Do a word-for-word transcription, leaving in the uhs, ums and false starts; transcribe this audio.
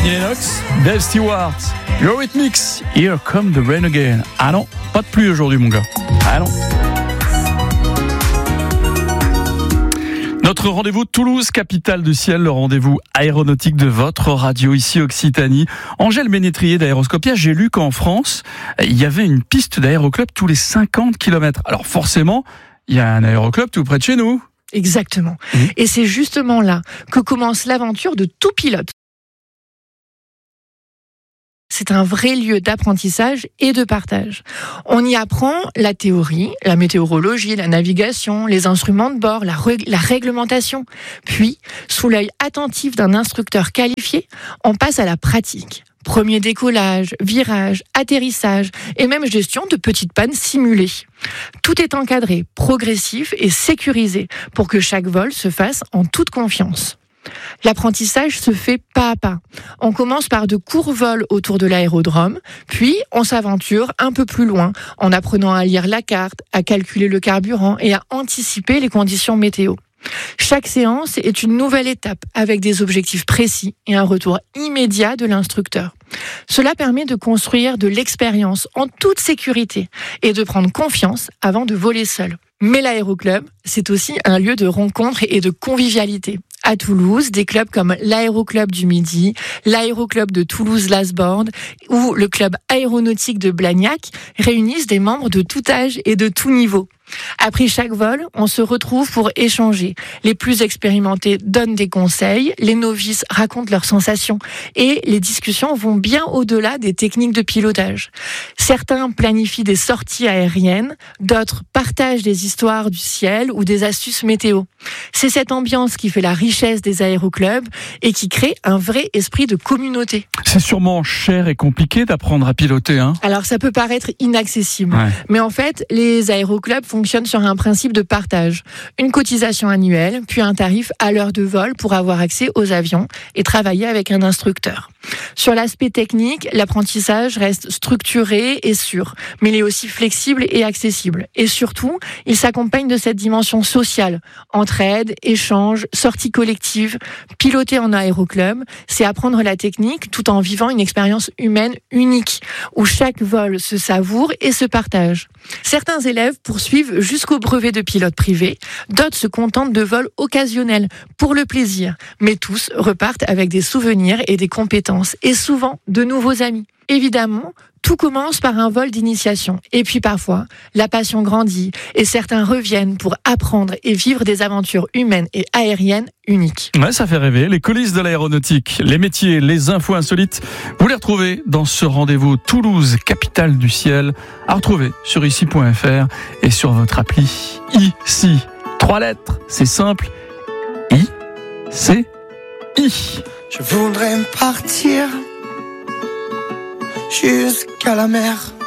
Annie Lennox, Dave Stewart, Eurythmics, Here Come the Rain Again. Ah non, pas de pluie aujourd'hui mon gars. Ah non. Notre rendez-vous Toulouse, capitale du ciel, le rendez-vous aéronautique de votre radio ici Occitanie. Angèle Ménétrier d'Aéroscopia, j'ai lu qu'en France, il y avait une piste d'aéroclub tous les cinquante kilomètres. Alors forcément, il y a un aéroclub tout près de chez nous. Exactement. Mmh. Et c'est justement là que commence l'aventure de tout pilote. C'est un vrai lieu d'apprentissage et de partage. On y apprend la théorie, la météorologie, la navigation, les instruments de bord, la, rég- la réglementation. Puis, sous l'œil attentif d'un instructeur qualifié, on passe à la pratique. Premier décollage, virage, atterrissage et même gestion de petites pannes simulées. Tout est encadré, progressif et sécurisé pour que chaque vol se fasse en toute confiance. L'apprentissage se fait pas à pas. On commence par de courts vols autour de l'aérodrome, puis on s'aventure un peu plus loin en apprenant à lire la carte, à calculer le carburant et à anticiper les conditions météo. Chaque séance est une nouvelle étape avec des objectifs précis et un retour immédiat de l'instructeur. Cela permet de construire de l'expérience en toute sécurité et de prendre confiance avant de voler seul. Mais l'aéroclub, c'est aussi un lieu de rencontre et de convivialité. À Toulouse, des clubs comme l'Aéroclub du Midi, l'Aéroclub de Toulouse-Lasbordes ou le club aéronautique de Blagnac réunissent des membres de tout âge et de tout niveau. Après chaque vol, on se retrouve pour échanger. Les plus expérimentés donnent des conseils, les novices racontent leurs sensations et les discussions vont bien au-delà des techniques de pilotage. Certains planifient des sorties aériennes, d'autres partagent des histoires du ciel ou des astuces météo. C'est cette ambiance qui fait la richesse des aéroclubs et qui crée un vrai esprit de communauté. C'est sûrement cher et compliqué d'apprendre à piloter, hein ? Alors ça peut paraître inaccessible, ouais. mais en fait, les aéroclubs fonctionne sur un principe de partage. Une cotisation annuelle, puis un tarif à l'heure de vol pour avoir accès aux avions et travailler avec un instructeur. Sur l'aspect technique, l'apprentissage reste structuré et sûr, mais il est aussi flexible et accessible. Et surtout, il s'accompagne de cette dimension sociale. Entraide, échange, sortie collective, piloter en aéroclub, c'est apprendre la technique tout en vivant une expérience humaine unique, où chaque vol se savoure et se partage. Certains élèves poursuivent jusqu'au brevet de pilote privé, d'autres se contentent de vols occasionnels pour le plaisir, mais tous repartent avec des souvenirs et des compétences et souvent de nouveaux amis. Évidemment, tout commence par un vol d'initiation et puis parfois, la passion grandit et certains reviennent pour apprendre et vivre des aventures humaines et aériennes uniques. Ouais, ça fait rêver. Les coulisses de l'aéronautique, les métiers, les infos insolites, vous les retrouvez dans ce rendez-vous Toulouse, capitale du ciel, à retrouver sur ici point f r et sur votre appli ici. Trois lettres, c'est simple. I, C, I. Je voudrais partir jusqu'à la mer,